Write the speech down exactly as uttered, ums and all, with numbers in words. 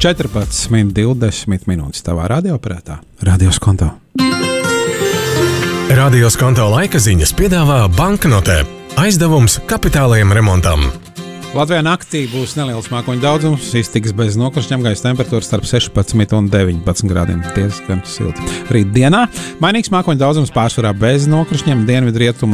četrpadsmit divdesmit minūtes tavā radioaparātā. Radio Skonto. Radio Skonto laika ziņas piedāvā banknotē. Aizdevums kapitālajiem remontam. Latvijā naktī būs neliels mākoņu daudzums, iztiks bez nokrišņiem, gaisa temperatūra starp sešpadsmit un deviņpadsmit grādiem, diezgan silti. Rīt dienā mainīgs mākoņu daudzums pārsvarā bez nokrišņiem, dienvidu rietumu